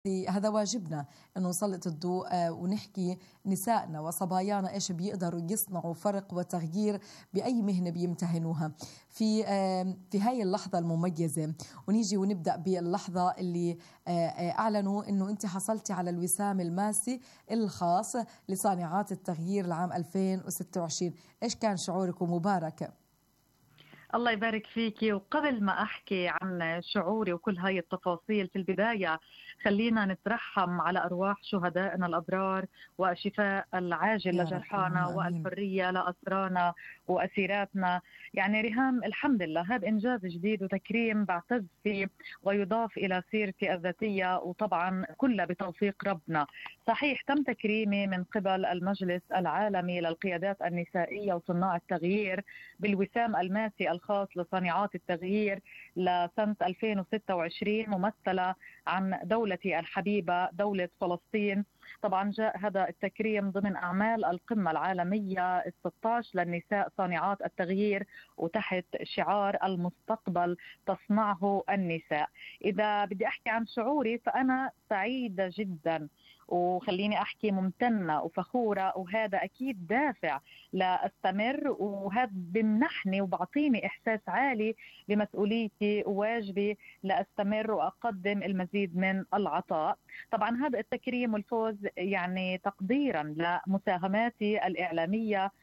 هذا واجبنا أنه نسلط الضوء ونحكي نسائنا وصبايانا إيش بيقدروا يصنعوا فرق وتغيير بأي مهنة بيمتهنوها في هاي اللحظة المميزة. ونيجي ونبدأ باللحظة اللي أعلنوا أنه أنت حصلتي على الوسام الماسي الخاص لصانعات التغيير العام 2026. إيش كان شعورك؟ ومبارك. الله يبارك فيكي. وقبل ما أحكي عن شعوري وكل هاي التفاصيل، في البداية خلينا نترحم على أرواح شهدائنا الأبرار والشفاء العاجل لجرحانا والحرية لأسرانا وأسيراتنا. يعني ريهام، الحمد لله هذا إنجاز جديد وتكريم بعتز فيه ويضاف إلى سيرتي الذاتية، وطبعا كلها بتوفيق ربنا. صحيح تم تكريمي من قبل المجلس العالمي للقيادات النسائية وصناع التغيير بالوسام الماسي الخاص لصانعات التغيير لسنة 2026، ممثلة عن دولتي الحبيبة دولة فلسطين. طبعا جاء هذا التكريم ضمن أعمال القمة العالمية ال16 للنساء صانعات التغيير، وتحت شعار المستقبل تصنعه النساء. إذا بدي أحكي عن شعوري فأنا سعيدة جدا، وخليني أحكي ممتنة وفخورة، وهذا أكيد دافع لأستمر، وهذا بمنحني وبعطيني إحساس عالي بمسؤوليتي وواجبي لأستمر وأقدم المزيد من العطاء. طبعا هذا التكريم والفوز يعني تقديرا لمساهماتي الإعلامية.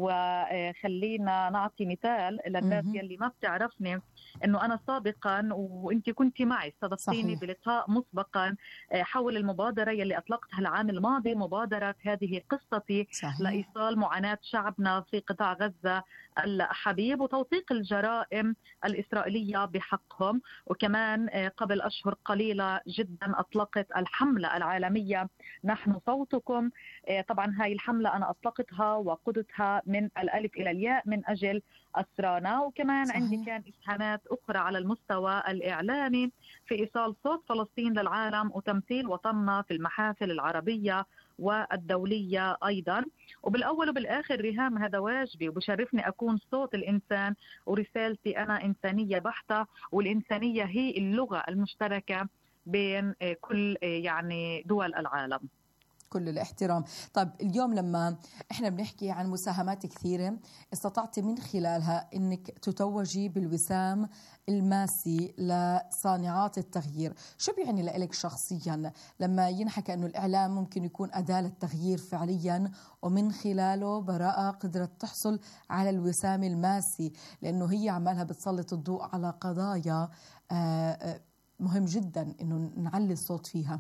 وخلينا نعطي مثال للناس يلي ما بتعرفني، انه انا سابقا وانت كنت معي استضفتيني بلقاء مسبقا حول المبادره يلي اطلقتها العام الماضي، مبادره هذه قصتي لايصال معاناه شعبنا في قطاع غزه الحبيب وتوثيق الجرائم الاسرائيليه بحقهم. وكمان قبل اشهر قليله جدا اطلقت الحمله العالميه نحن صوتكم. طبعا هاي الحمله انا اطلقتها وقدتها من الألف إلى الياء من أجل أسرانا. وكمان عندي كان إسهامات أخرى على المستوى الإعلامي في إيصال صوت فلسطين للعالم وتمثيل وطننا في المحافل العربية والدولية أيضا. وبالأول وبالآخر ريهام هذا واجبي، وبشرفني أكون صوت الإنسان، ورسالتي أنا إنسانية بحتة، والإنسانية هي اللغة المشتركة بين كل يعني دول العالم. كل الاحترام. طيب اليوم لما احنا بنحكي عن مساهمات كثيرة استطعتي من خلالها انك تتوجي بالوسام الماسي لصانعات التغيير، شو بيعني لك شخصيا لما ينحكى انه الاعلام ممكن يكون أداة للتغيير فعليا، ومن خلاله براءة قدرت تحصل على الوسام الماسي، لانه هي عمالها بتسلط الضوء على قضايا مهم جدا انه نعلي الصوت فيها.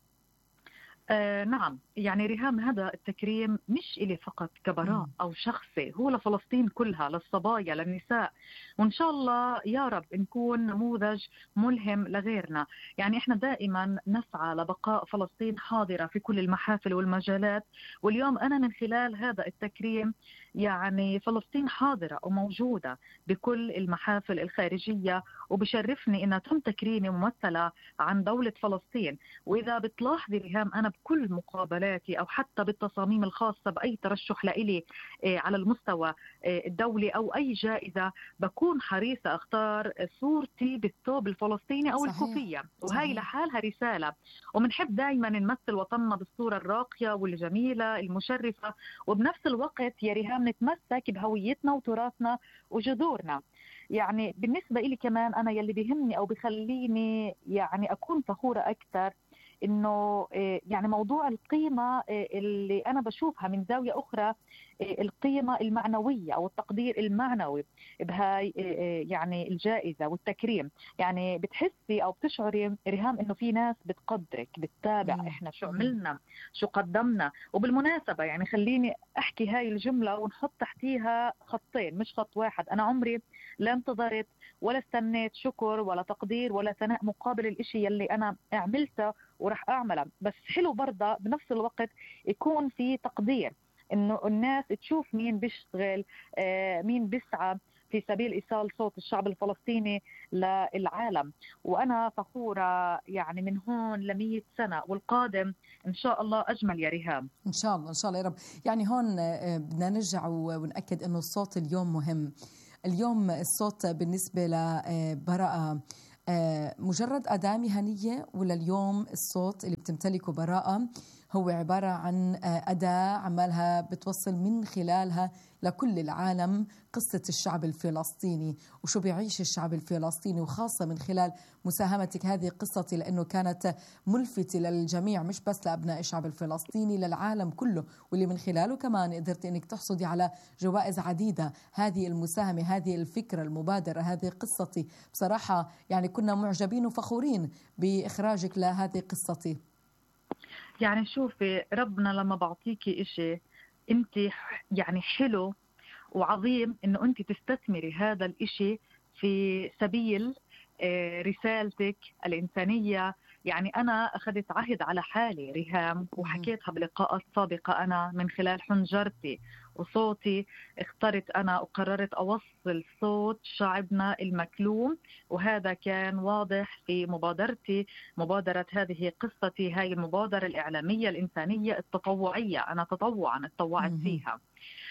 نعم، يعني ريهام هذا التكريم مش إلي فقط كبراء أو شخصي، هو لفلسطين كلها، للصبايا، للنساء، وإن شاء الله يا رب نكون نموذج ملهم لغيرنا. يعني إحنا دائما نسعى لبقاء فلسطين حاضرة في كل المحافل والمجالات، واليوم أنا من خلال هذا التكريم يعني فلسطين حاضرة وموجودة بكل المحافل الخارجية، وبشرفني إنها تم تكريمي ممثلة عن دولة فلسطين. وإذا بتلاحظي ريهام أنا بكل مقابلاتي أو حتى بالتصاميم الخاصة بأي ترشح لإلي على المستوى الدولي أو أي جائزة بكون حريصة أختار صورتي بالثوب الفلسطيني أو الكوفية، وهي لحالها رسالة. ومنحب دائما نمثل وطننا بالصورة الراقية والجميلة المشرفة، وبنفس الوقت يا ريهام نتمسك بهويتنا وتراثنا وجذورنا. يعني بالنسبة إلي كمان أنا يلي بيهمني أو بخليني يعني أكون فخورة أكثر إنه يعني موضوع القيمة اللي أنا بشوفها من زاوية أخرى، القيمة المعنوية أو التقدير المعنوي بهاي يعني الجائزة والتكريم. يعني بتحسي أو بتشعري ريهام إنه في ناس بتقدرك، بتتابع إحنا شو عملنا، شو قدمنا. وبالمناسبة يعني خليني أحكي هاي الجملة ونحط تحتيها خطين مش خط واحد. أنا عمري لا انتظرت ولا استنيت شكر ولا تقدير ولا ثناء مقابل الإشي يلي أنا عملته ورح أعملها، بس حلو برضه بنفس الوقت يكون في تقدير، إنه الناس تشوف مين بيشتغل، مين بيسعى في سبيل إيصال صوت الشعب الفلسطيني للعالم. وأنا فخورة يعني من هون ل100 سنة، والقادم إن شاء الله أجمل يا ريهام. إن شاء الله إن شاء الله يا رب. يعني هون بدنا نرجع ونأكد إنه الصوت اليوم مهم. اليوم الصوت بالنسبة لبراءة مجرد أداة مهنية، ولا اليوم الصوت اللي بتمتلكه براءة هو عبارة عن أداة عمالها بتوصل من خلالها لكل العالم قصة الشعب الفلسطيني وشو بيعيش الشعب الفلسطيني، وخاصة من خلال مساهمتك هذه قصتي لأنه كانت ملفتة للجميع مش بس لأبناء الشعب الفلسطيني، للعالم كله، واللي من خلاله كمان قدرت أنك تحصدي على جوائز عديدة. هذه المساهمة، هذه الفكرة، المبادرة، هذه قصتي. بصراحة يعني كنا معجبين وفخورين بإخراجك لهذه قصتي. يعني شوفي، ربنا لما بعطيكي إشي انت يعني حلو وعظيم انه انت تستثمري هذا الإشي في سبيل رسالتك الإنسانية. يعني أنا أخذت عهد على حالي ريهام، وحكيتها بلقاءات سابقة، أنا من خلال حنجرتي وصوتي اخترت أنا وقررت أوصل صوت شعبنا المكلوم، وهذا كان واضح في مبادرتي، مبادرة هذه قصتي، هاي المبادرة الإعلامية الإنسانية التطوعية، أنا تطوعا اتطوعت فيها.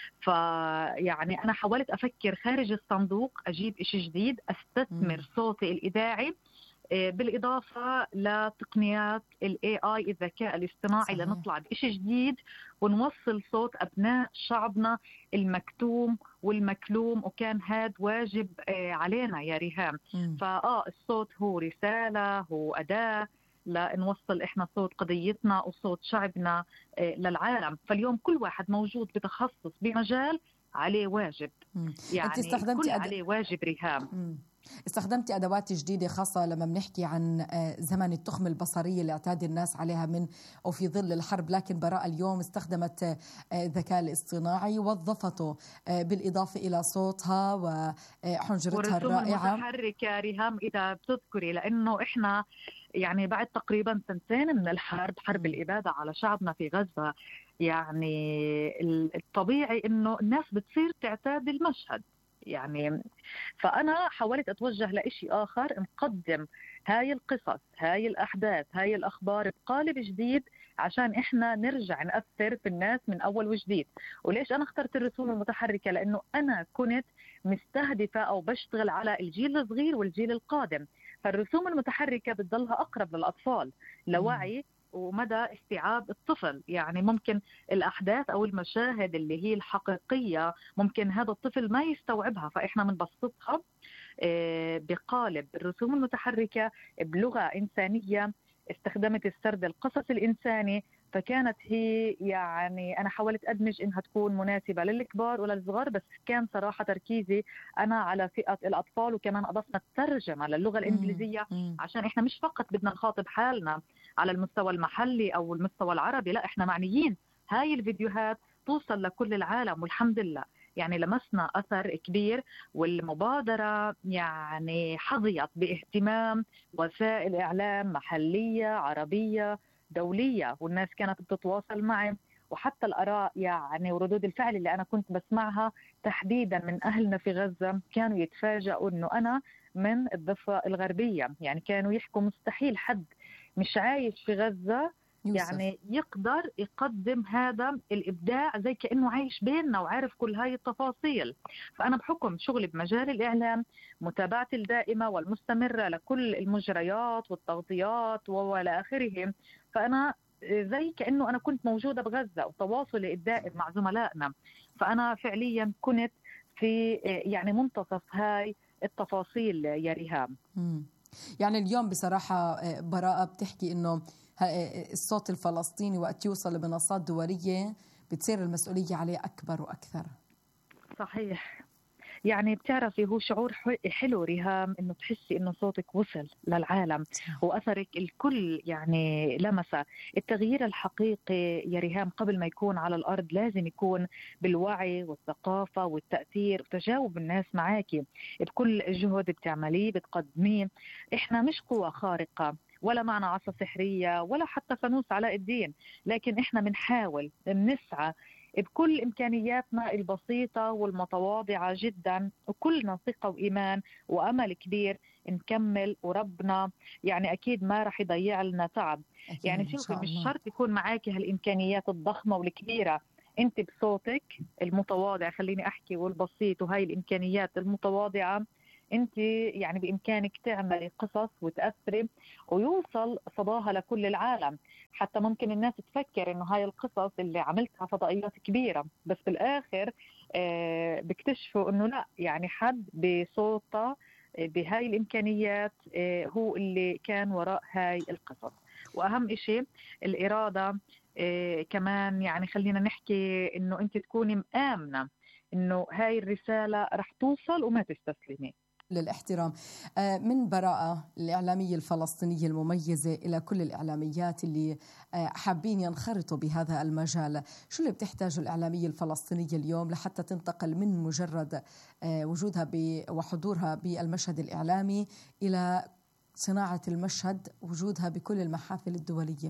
فيعني أنا حاولت أفكر خارج الصندوق، أجيب إشي جديد، أستثمر صوتي الإذاعي بالإضافة لتقنيات ال AI الذكاء الاصطناعي لنطلع بإشي جديد ونوصل صوت أبناء شعبنا المكتوم والمكلوم، وكان هذا واجب علينا يا ريهام. الصوت هو رسالة، هو أداة لنوصل إحنا صوت قضيتنا وصوت شعبنا للعالم. فاليوم كل واحد موجود بتخصص بمجال عليه واجب، يعني كل عليه واجب ريهام. استخدمتي أدوات جديدة خاصة لما بنحكي عن زمن التخمة البصرية اللي اعتاد الناس عليها من أو في ظل الحرب، لكن براءة اليوم استخدمت الذكاء الاصطناعي، وظفته بالإضافة إلى صوتها وحنجرتها الرائعة المتحركة ريهام إذا بتذكري، لأنه إحنا يعني بعد تقريبا 2 من الحرب، حرب الإبادة على شعبنا في غزة، يعني الطبيعي إنه الناس بتصير تعتاد المشهد. يعني فأنا حاولت أتوجه لإشي آخر، نقدم هاي القصص، هاي الأحداث، هاي الأخبار بقالب جديد عشان إحنا نرجع نأثر في الناس من أول وجديد. وليش أنا اخترت الرسوم المتحركة؟ لأنه أنا كنت مستهدفة أو بشتغل على الجيل الصغير والجيل القادم، فالرسوم المتحركة بتضلها أقرب للأطفال لوعي ومدى استيعاب الطفل. يعني ممكن الأحداث أو المشاهد اللي هي الحقيقية ممكن هذا الطفل ما يستوعبها، فإحنا بنبسطها بقالب الرسوم المتحركة بلغة إنسانية. استخدمت السرد القصص الإنساني، فكانت هي يعني أنا حاولت أدمج إنها تكون مناسبة للكبار وللصغار، بس كان صراحة تركيزي أنا على فئة الأطفال، وكمان أضفنا الترجمة للغة الإنجليزية عشان إحنا مش فقط بدنا نخاطب حالنا على المستوى المحلي أو المستوى العربي، لا إحنا معنيين هاي الفيديوهات توصل لكل العالم. والحمد لله يعني لمسنا أثر كبير، والمبادرة يعني حظيت باهتمام وسائل إعلام محلية عربية دولية، والناس كانت بتتواصل معي، وحتى الآراء يعني وردود الفعل اللي أنا كنت بسمعها تحديدا من أهلنا في غزة كانوا يتفاجئوا أنه أنا من الضفة الغربية. يعني كانوا يحكوا مستحيل حد مش عايش في غزة يعني يقدر يقدم هذا الإبداع زي كأنه عايش بيننا وعارف كل هاي التفاصيل. فأنا بحكم شغلي بمجال الإعلام، متابعتي الدائمة والمستمرة لكل المجريات والتغطيات وإلى آخره، فأنا زي كأنه أنا كنت موجودة بغزة وتواصلي الدائم مع زملائنا. فأنا فعليا كنت في يعني منتصف هاي التفاصيل يا ريهام. يعني اليوم بصراحة براءة بتحكي إنه الصوت الفلسطيني وقت يوصل لمنصات دولية بتصير المسؤولية عليه أكبر وأكثر. صحيح. يعني بتعرفي هو شعور حلو ريهام إنه تحسي إنه صوتك وصل للعالم وأثرك الكل يعني لمسه. التغيير الحقيقي يا ريهام قبل ما يكون على الأرض لازم يكون بالوعي والثقافة والتأثير وتجاوب الناس معاكي بكل جهد بتعمليه بتقدميه. إحنا مش قوة خارقة ولا معنا عصا سحرية ولا حتى فانوس علاء الدين، لكن إحنا بنحاول بنسعى بكل إمكانياتنا البسيطة والمتواضعة جدا، وكلنا ثقة وإيمان وأمل كبير نكمل، وربنا يعني أكيد ما رح يضيع لنا تعب. يعني شوفي مش شرط يكون معاكي هالإمكانيات الضخمة والكبيرة، أنت بصوتك المتواضع خليني أحكي والبسيط وهاي الإمكانيات المتواضعة أنت يعني بإمكانك تعملي قصص وتأثري ويوصل صداها لكل العالم. حتى ممكن الناس تفكر إنه هاي القصص اللي عملتها فضائيات كبيرة، بس في الآخر بيكتشفوا إنه لا، يعني حد بصوته بهاي الإمكانيات هو اللي كان وراء هاي القصص. وأهم إشي الإرادة. كمان يعني خلينا نحكي إنه أنت تكوني مآمنة إنه هاي الرسالة رح توصل وما تستسلمي. للاحترام. من براءة الإعلامية الفلسطينية المميزة إلى كل الإعلاميات اللي حابين ينخرطوا بهذا المجال، شو اللي بتحتاجه الإعلامية الفلسطينية اليوم لحتى تنتقل من مجرد وجودها وحضورها بالمشهد الإعلامي إلى صناعة المشهد، وجودها بكل المحافل الدولية؟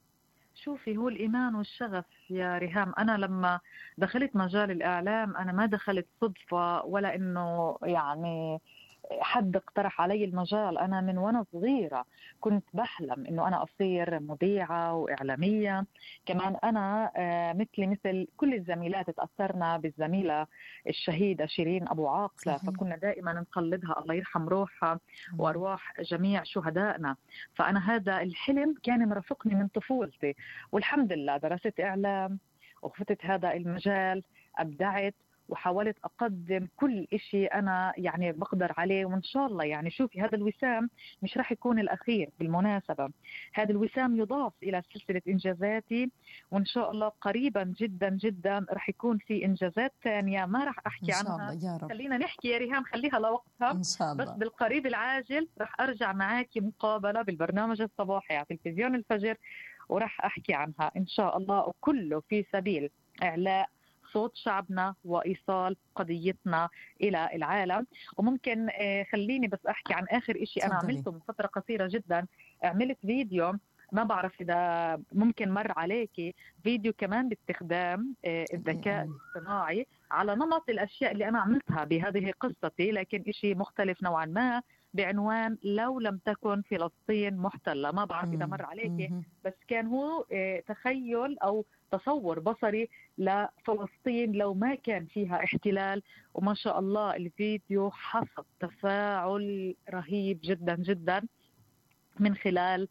شوفي، هو الإيمان والشغف يا ريهام. أنا لما دخلت مجال الإعلام أنا ما دخلت صدفة، ولا إنه يعني حد اقترح علي المجال. أنا من وأنا صغيرة كنت بحلم إنه أنا أصير مذيعة وإعلامية. كمان أنا مثل كل الزميلات تأثرنا بالزميلة الشهيدة شيرين أبو عاقلة، صحيح. فكنا دائما نقلدها، الله يرحم روحها وأرواح جميع شهدائنا. فأنا هذا الحلم كان مرافقني من طفولتي، والحمد لله درست إعلام وخفتت هذا المجال، أبدعت وحاولت أقدم كل إشي أنا يعني بقدر عليه. وإن شاء الله يعني شوفي، هذا الوسام مش راح يكون الأخير بالمناسبة، هذا الوسام يضاف إلى سلسلة إنجازاتي، وإن شاء الله قريبا جدا جدا راح يكون في إنجازات ثانية ما راح أحكي إن شاء عنها. الله يا رب. خلينا نحكي يا ريهام، خليها لوقتها. إن شاء الله. بس بالقريب العاجل راح أرجع معاكي مقابلة بالبرنامج الصباحي على تلفزيون الفجر، وراح أحكي عنها إن شاء الله، وكله في سبيل إعلاء صوت شعبنا وإيصال قضيتنا إلى العالم. وممكن خليني بس أحكي عن آخر إشي أنا عملته من فترة قصيرة جدا. عملت فيديو، ما بعرف إذا ممكن مر عليكي، فيديو كمان باستخدام الذكاء الاصطناعي على نمط الأشياء اللي أنا عملتها بهذه قصتي، لكن إشي مختلف نوعا ما، بعنوان لو لم تكن فلسطين محتلة. ما بعرف إذا مر عليكي، بس كان هو تخيل أو تصور بصري لفلسطين لو ما كان فيها احتلال. وما شاء الله الفيديو حصد تفاعل رهيب جدا جدا من خلال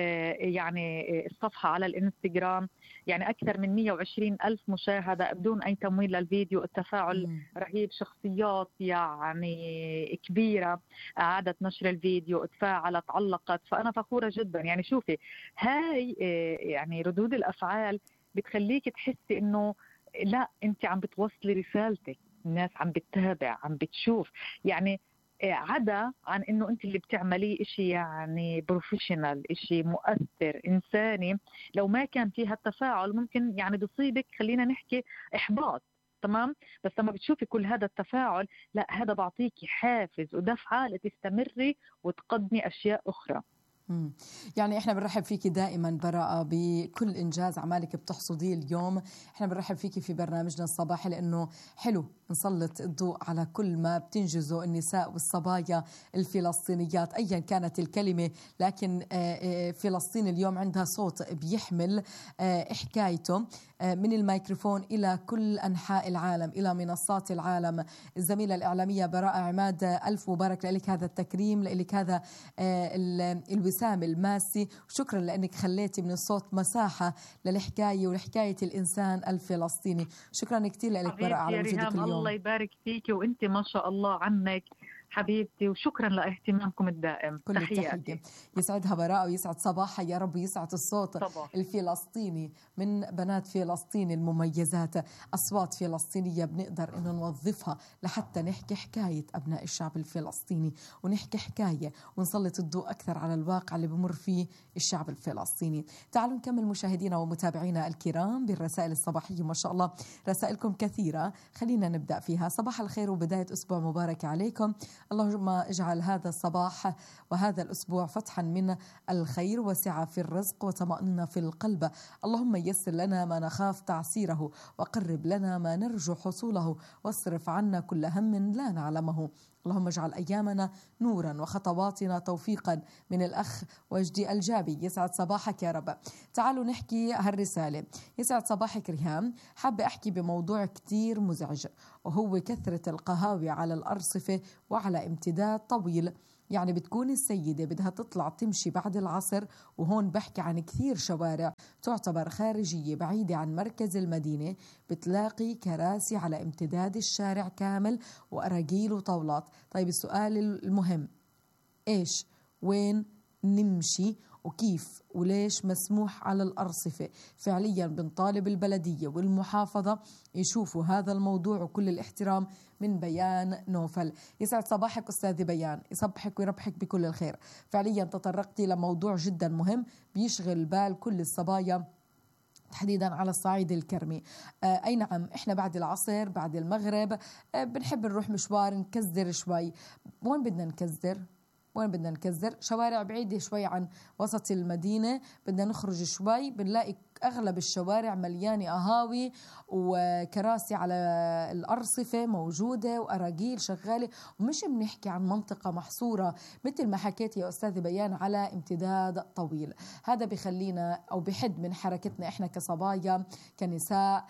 يعني الصفحة على الانستغرام، يعني أكثر من 120 ألف مشاهدة بدون أي تمويل للفيديو. التفاعل رهيب، شخصيات يعني كبيرة أعادت نشر الفيديو، تفاعلت، علقت. فأنا فخورة جدا. يعني شوفي، هاي يعني ردود الأفعال بتخليك تحسي إنه لا، أنت عم بتوصلي رسالتك، الناس عم بتتابع، عم بتشوف. يعني عدا عن انه انت اللي بتعمليه اشي يعني بروفيشنال، اشي مؤثر انساني، لو ما كان فيها التفاعل ممكن يعني بيصيبك، خلينا نحكي، احباط. تمام. بس لما بتشوفي كل هذا التفاعل، لا، هذا بعطيكي حافز ودفعة لتستمري وتقدمي اشياء اخرى. يعني احنا بنرحب فيكي دائما براءة بكل انجاز اعمالك بتحصديه اليوم. احنا بنرحب فيكي في برنامجنا الصباحي، لانه حلو نسلط الضوء على كل ما بتنجزه النساء والصبايا الفلسطينيات ايا كانت الكلمة، لكن فلسطين اليوم عندها صوت بيحمل حكايته من الميكروفون إلى كل أنحاء العالم، إلى منصات العالم. الزميلة الإعلامية براءة عماد، ألف مبارك لك هذا التكريم، لك هذا الوسام الماسي، وشكرا لأنك خليتي من الصوت مساحة للحكاية ولحكاية الإنسان الفلسطيني. شكرا كثير لك براءة على وجودك اليوم. الله يبارك فيك، وانت ما شاء الله عنك حبيبتي، وشكرا لاهتمامكم الدائم. كل التحية. يسعدها براءة ويسعد صباحها يا رب، يسعد الصوت صباح الفلسطيني من بنات فلسطين المميزات. أصوات فلسطينية بنقدر إنه نوظفها لحتى نحكي حكاية أبناء الشعب الفلسطيني، ونحكي حكاية ونسلط الضوء أكثر على الواقع اللي بمر فيه الشعب الفلسطيني. تعالوا نكمل مشاهدينا ومتابعينا الكرام بالرسائل الصباحية، ما شاء الله رسائلكم كثيرة، خلينا نبدأ فيها. صباح الخير وبداية أسبوع مبارك عليكم. اللهم اجعل هذا الصباح وهذا الأسبوع فتحا من الخير وسعة في الرزق وطمأنينة في القلب. اللهم يسر لنا ما نخاف تعسيره، وقرب لنا ما نرجو حصوله، واصرف عنا كل هم لا نعلمه. اللهم اجعل أيامنا نورا وخطواتنا توفيقا. من الأخ وجدي الجابي، يسعد صباحك يا رب. تعالوا نحكي هالرسالة. يسعد صباحك ريهام، حابة أحكي بموضوع كتير مزعج، وهو كثرة القهاوي على الأرصفة وعلى امتداد طويل. يعني بتكون السيدة بدها تطلع تمشي بعد العصر، وهون بحكي عن كثير شوارع تعتبر خارجية بعيدة عن مركز المدينة، بتلاقي كراسي على امتداد الشارع كامل وأراجيل وطاولات. طيب السؤال المهم، إيش وين نمشي وكيف وليش مسموح على الأرصفة؟ فعليا بنطالب البلدية والمحافظة يشوفوا هذا الموضوع، وكل الاحترام. من بيان نوفل. يسعد صباحك أستاذ بيان، يصبحك ويربحك بكل الخير. فعليا تطرقتي لموضوع جدا مهم بيشغل بال كل الصبايا تحديدا على الصعيد الكرمي. أي نعم، إحنا بعد العصر بعد المغرب بنحب نروح مشوار نكزر شوي. وين بدنا نكزر؟ وين بدنا نكزر؟ شوارع بعيدة شوي عن وسط المدينة، بدنا نخرج شوي، بنلاقي أغلب الشوارع مليانة قهاوي وكراسي على الأرصفة موجودة وأراجيل شغالة، ومش بنحكي عن منطقة محصورة مثل ما حكيت يا أستاذ بيان على امتداد طويل. هذا بخلينا أو بحد من حركتنا إحنا كصبايا كنساء،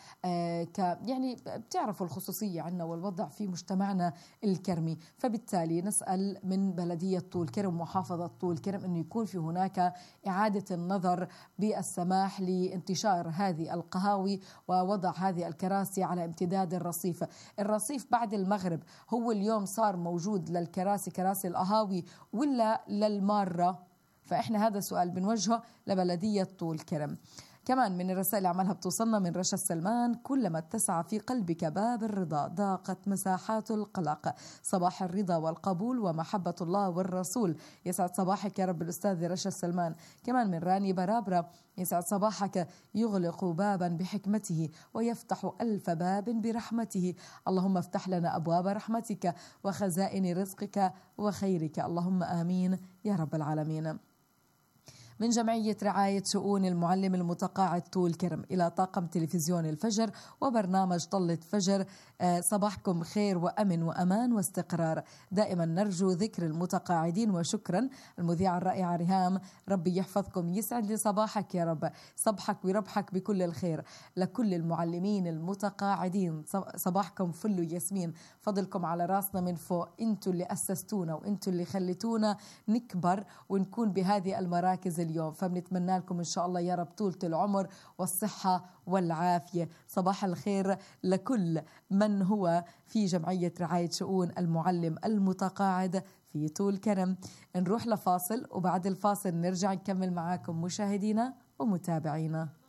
يعني بتعرفوا الخصوصية عنا والوضع في مجتمعنا الكرمي. فبالتالي نسأل من بلدية طول كرم ومحافظة طول كرم أنه يكون في هناك إعادة النظر بالسماح لانتشار هذه القهاوي ووضع هذه الكراسي على امتداد الرصيف. الرصيف بعد المغرب هو اليوم صار موجود للكراسي، كراسي القهاوي، ولا للمارة؟ فإحنا هذا سؤال بنوجهه لبلدية طول كرم. كمان من الرسائل اللي عملها بتوصلنا من رشا السلمان، كلما اتسع في قلبك باب الرضا ضاقت مساحات القلق. صباح الرضا والقبول ومحبة الله والرسول. يسعد صباحك يا رب الأستاذ رشا السلمان. كمان من راني برابرة، يسعد صباحك، يغلق بابا بحكمته ويفتح ألف باب برحمته. اللهم افتح لنا أبواب رحمتك وخزائن رزقك وخيرك، اللهم آمين يا رب العالمين. من جمعية رعاية شؤون المعلم المتقاعد طول كرم إلى طاقم تلفزيون الفجر وبرنامج طلة فجر، صباحكم خير وأمن وأمان واستقرار. دائما نرجو ذكر المتقاعدين وشكرا. المذيعة الرائعة ريهام، ربي يحفظكم، يسعد لي صباحك يا رب، صبحك ويربحك بكل الخير. لكل المعلمين المتقاعدين صباحكم فل ياسمين، فضلكم على راسنا من فوق، انتوا اللي أسستونا وانتوا اللي خليتونا نكبر ونكون بهذه المراكز اليوم. فبنتمنى لكم إن شاء الله يا رب طولة العمر والصحة والعافية. صباح الخير لكل من هو في جمعية رعاية شؤون المعلم المتقاعد في طول كرم. نروح لفاصل، وبعد الفاصل نرجع نكمل معاكم مشاهدينا ومتابعينا.